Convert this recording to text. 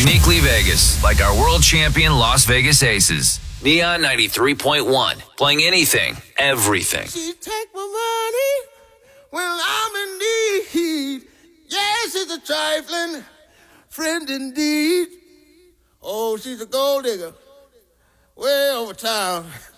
Uniquely Vegas, like our world champion Las Vegas Aces. Neon 93.1, playing anything, everything. She take my money when I'm in need. Yes, she's a trifling friend indeed. Oh, she's a gold digger way over town.